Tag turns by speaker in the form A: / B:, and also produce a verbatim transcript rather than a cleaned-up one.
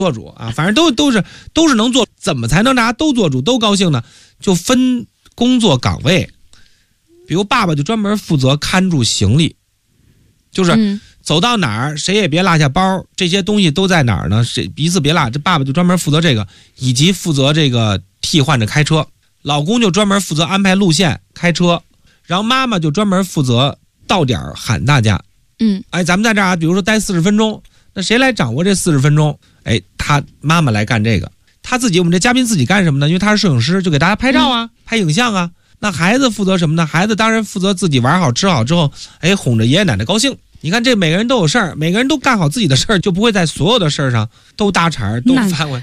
A: 做主啊，反正都都是都是能做。怎么才能大家都做主都高兴呢？就分工作岗位，比如爸爸就专门负责看住行李，就是走到哪儿谁也别落下包，这些东西都在哪儿呢？谁彼此别落，这爸爸就专门负责这个，以及负责这个替换着开车。老公就专门负责安排路线开车，然后妈妈就专门负责到点喊大家。
B: 嗯，
A: 哎，咱们在这儿比如说待四十分钟，那谁来掌握这四十分钟？哎，他妈妈来干这个。他自己，我们这嘉宾自己干什么呢？因为他是摄影师，就给大家拍照啊，嗯、拍影像啊。那孩子负责什么呢？孩子当然负责自己玩好吃好之后，哎，哄着爷爷奶奶高兴。你看这每个人都有事儿，每个人都干好自己的事儿，就不会在所有的事儿上都搭茬都翻回。